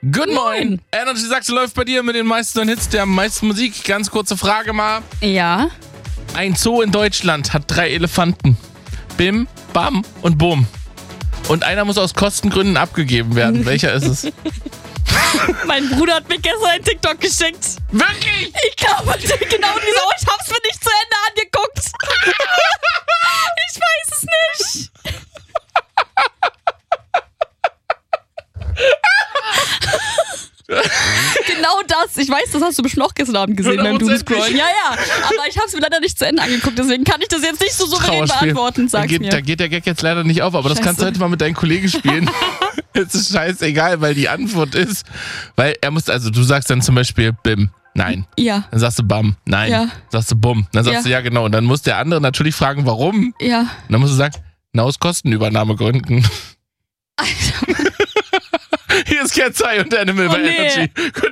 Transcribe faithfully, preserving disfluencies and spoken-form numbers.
Good morning. Energy Sachse läuft bei dir mit den meisten Hits der meisten Musik. Ganz kurze Frage mal. Ja. Ein Zoo in Deutschland hat drei Elefanten. Bim, Bam und Bum. Und einer muss aus Kostengründen abgegeben werden. Welcher ist es? Mein Bruder hat mir gestern einen TikTok geschickt. Wirklich? Ich glaube, genau dieser. Oh, ich hab's mir nicht zu Ende angeguckt. Ich weiß es nicht. Genau das. Ich weiß, das hast du bestimmt auch gestern Abend gesehen beim Doomscrollen. Ja, ja. Aber ich hab's mir leider nicht zu Ende angeguckt. Deswegen kann ich das jetzt nicht so souverän beantworten. Sag's da geht, mir. Da geht der Gag jetzt leider nicht auf. Aber Scheiße. Das kannst du heute mal mit deinen Kollegen spielen. Es ist scheißegal, weil die Antwort ist, weil er muss, also du sagst dann zum Beispiel Bim. Nein. Ja. Dann sagst du Bam. Nein. Ja. Sagst du Bum. Dann sagst ja. du ja genau. Und dann muss der andere natürlich fragen, warum. Ja. Und dann musst du sagen, na, aus Kostenübernahmegründen. Alter. Hier ist Kerzai und Animal oh, bei nee. Energy.